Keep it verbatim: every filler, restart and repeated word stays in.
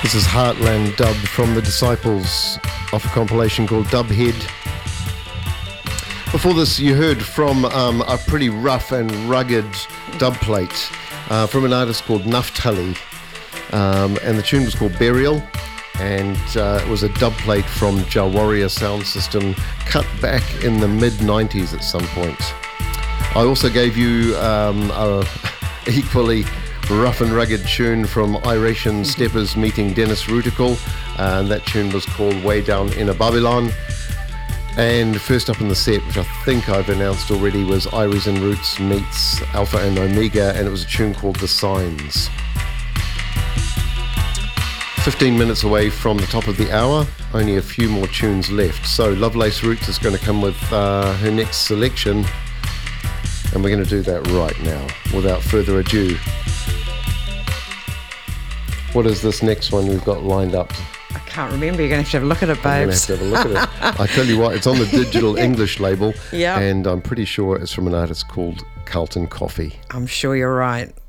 This is Heartland Dub from the Disciples off a compilation called Dubhead. Before this, you heard from um, a pretty rough and rugged dub plate uh, from an artist called Naftali, um, and the tune was called Burial, and uh, it was a dub plate from Jawaria Sound System, cut back in the mid nineties at some point. I also gave you um, a equally rough and rugged tune from Iration Steppers meeting Dennis Rutical, and that tune was called Way Down in a Babylon. And first up in the set, which I think I've announced already, was Iris and Roots meets Alpha and Omega, and it was a tune called The Signs. fifteen minutes away from the top of the hour, only a few more tunes left. So Lovelace Roots is going to come with uh, her next selection, and we're going to do that right now, without further ado. What is this next one we've got lined up? I can't remember. You're going to have to have a look at it, babes. I'm going to have to have a look at it. I tell you what, it's on the Digital English label, Yep. and I'm pretty sure it's from an artist called Carlton Coffee. I'm sure you're right.